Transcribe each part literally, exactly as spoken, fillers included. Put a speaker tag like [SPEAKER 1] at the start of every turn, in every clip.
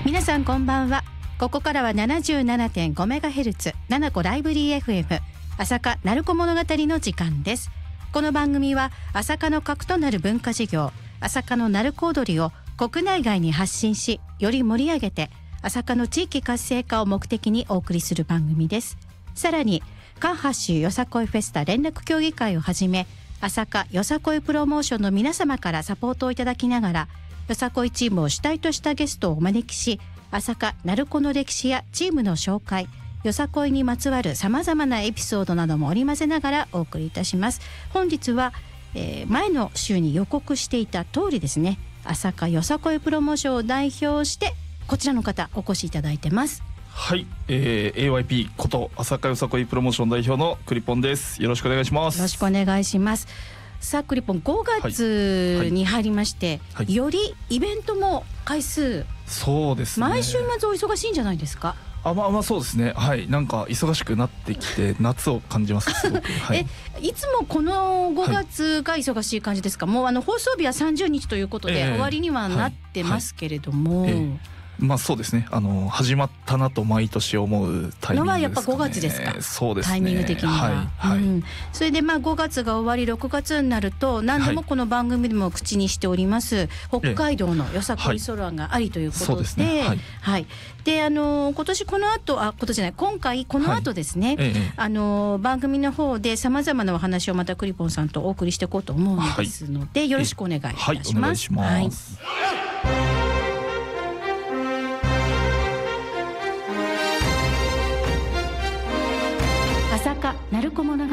[SPEAKER 1] 皆さんこんばんは。ここからは ななじゅうななてんごメガヘルツ ななこライブリー エフエム 朝霞鳴子物語の時間です。この番組は朝霞の核となる文化事業、朝霞の鳴子踊りを国内外に発信し、より盛り上げて朝霞の地域活性化を目的にお送りする番組です。さらに関八州よさこいフェスタ連絡協議会をはじめ、朝霞よさこいプロモーションの皆様からサポートをいただきながら、よさこいチームを主体としたゲストをお招きし、朝霞鳴子の歴史やチームの紹介、よさこいにまつわるさまざまなエピソードなども織り交ぜながらお送りいたします。本日は、えー、前の週に予告していた通りですね、朝霞よさこいプロモーションを代表してこちらの方お越しいただいてます。
[SPEAKER 2] はい、えー、エーワイピー こと朝霞よさこいプロモーション代表のクリポンです。よろしくお願いします。
[SPEAKER 1] よろしくお願いします。さあクリポン、ごがつに入りまして、はいはいはい、よりイベントも回数、そうですね、毎週末お忙しいんじゃないですか？
[SPEAKER 2] あ、まあまあそうですね、はい、なんか忙しくなってきて夏を感じますすごく、はい、
[SPEAKER 1] えいつもこのごがつが忙しい感じですか？はい、もうあの放送日はさんじゅうにちということで、えー、終わりにはなってますけれども、はいはい、えー
[SPEAKER 2] まあそうですね、あの始まったなと毎年思うタイミングですかね。のは
[SPEAKER 1] やっぱごがつですか？
[SPEAKER 2] そうですね、
[SPEAKER 1] タイミング的には、
[SPEAKER 2] はいはい、うん、
[SPEAKER 1] それでまあごがつが終わりろくがつになると何度もこの番組でも口にしております、はい、北海道のよさこいソロアンがありということで、はい、はいはい、であの今年この後あ今年じゃない今回この後ですね、はい、あの番組の方でさまざまなお話をまたクリポンさんとお送りしていこうと思うんですので、はい、よろしくお願いいたします。はい、お願いします。はい、朝霞鳴子物語。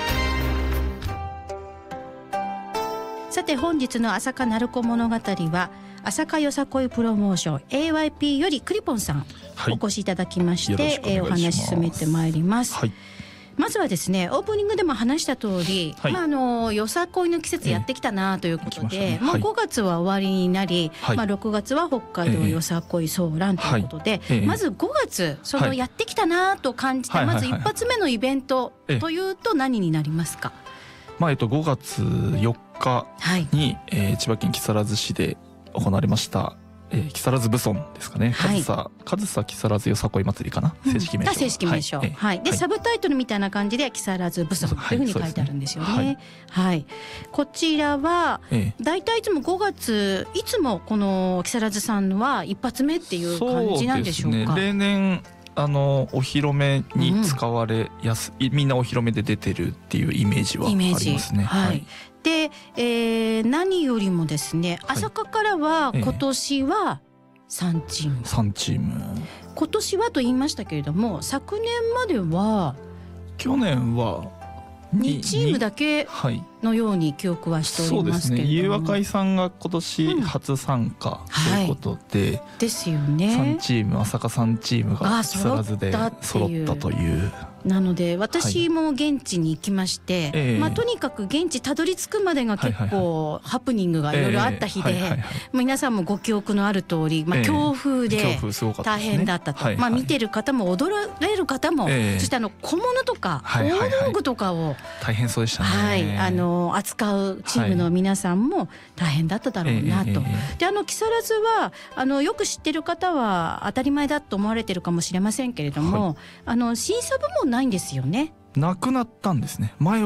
[SPEAKER 1] さて本日の朝霞鳴子物語は朝霞よさこいプロモーション エーワイピー よりクリポンさん、はい、お越しいただきまして、えー、お話進めてまいります。はい、まずはですね、オープニングでも話した通り、はい、まあ、あのよさこいの季節やってきたなということで、えーね、もうごがつは終わりになり、はい、まあ、ろくがつは北海道よさこいソーランということで、えーはい、まずごがつそのやってきたなと感じた、はい、まず一発目のイベントというと何になりますか？
[SPEAKER 2] まあえっと、ごがつよっかに、はい、えー、千葉県木更津市で行われましたえー、木更津ブソンですかね、はい、上総上総木更津よさこい祭りかな、正式名称、
[SPEAKER 1] 正式名称、はいはい、で、はい、サブタイトルみたいな感じで木更津ブソンというふうに書いてあるんですよね。はい、はい、こちらはだいたいいつもごがつ、いつもこの木更津さんは一発目っていう感じなんでしょうか？そうですね、例年
[SPEAKER 2] あのお披露目に使われやす、うん、みんなお披露目で出てるっていうイメージはありますね。
[SPEAKER 1] はい、で、えー、何よりもですね、朝霞からは今年はさんチーム、
[SPEAKER 2] えー、さんチーム、
[SPEAKER 1] 今年はと言いましたけれども、昨年までは
[SPEAKER 2] 去年は
[SPEAKER 1] にチームだけのように記憶はしておりますけれども、
[SPEAKER 2] ゆうわかいさんが今年初参加ということで、うん、はい、
[SPEAKER 1] ですよね、
[SPEAKER 2] さんチーム、朝霞さんチームが木更津で揃ったという。
[SPEAKER 1] なので私も現地に行きまして、はい、まあ、とにかく現地たどり着くまでが結構ハプニングがいろいろあった日で、皆さんもご記憶のある通り、まあ、強風で大変だったと、まあ、見てる方も驚れる方も、そしてあの小物とか大道具とかを
[SPEAKER 2] 大変そうでしたね、
[SPEAKER 1] はい、あの扱うチームの皆さんも大変だっただろうなと。で、あの木更津はあのよく知ってる方は当たり前だと思われてるかもしれませんけれども、はい、あの審査部門ないんですよね。
[SPEAKER 2] なくなったんですね。前